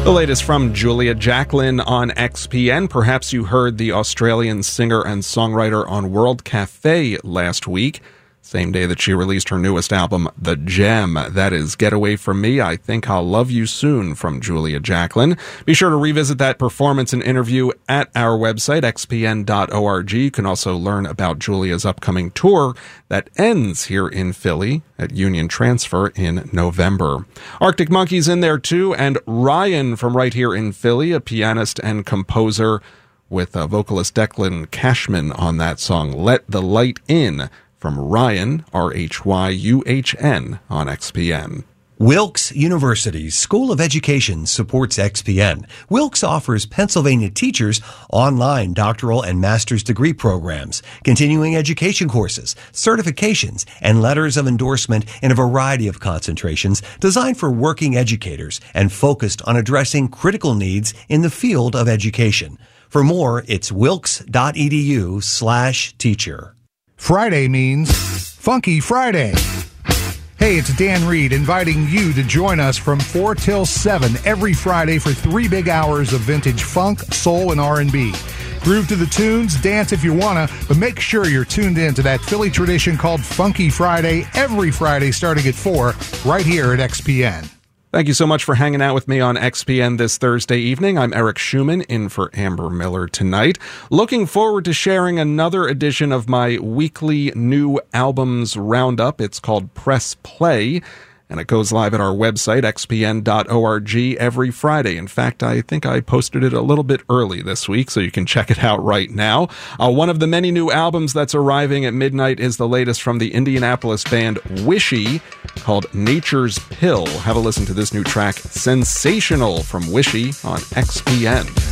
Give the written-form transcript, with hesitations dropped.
The latest from Julia Jacklin on XPN. Perhaps you heard the Australian singer and songwriter on World Cafe last week, same day that she released her newest album, The Gem. That is Get Away From Me, I Think I'll Love You Soon from Julia Jacklin. Be sure to revisit that performance and interview at our website, xpn.org. You can also learn about Julia's upcoming tour that ends here in Philly at Union Transfer in November. Arctic Monkeys in there too, and Ryan from right here in Philly, a pianist and composer with vocalist Declan Cashman on that song, Let the Light In, from Ryan, R-H-Y-U-H-N, on XPN. Wilkes University's School of Education supports XPN. Wilkes offers Pennsylvania teachers online doctoral and master's degree programs, continuing education courses, certifications, and letters of endorsement in a variety of concentrations designed for working educators and focused on addressing critical needs in the field of education. For more, it's wilkes.edu/teacher. Friday means Funky Friday. Hey, it's Dan Reed inviting you to join us from 4 till 7 every Friday for 3 big hours of vintage funk, soul, and R&B. Groove to the tunes, dance if you wanna, but make sure you're tuned in to that Philly tradition called Funky Friday every Friday starting at 4 right here at XPN. Thank you so much for hanging out with me on XPN this Thursday evening. I'm Eric Schumann, in for Amber Miller tonight. Looking forward to sharing another edition of my weekly new albums roundup. It's called Press Play, and it goes live at our website, xpn.org, every Friday. In fact, I think I posted it a little bit early this week, so you can check it out right now. One of the many new albums that's arriving at midnight is the latest from the Indianapolis band Wishy, called Nature's Pill. Have a listen to this new track, Sensational, from Wishy on XPN.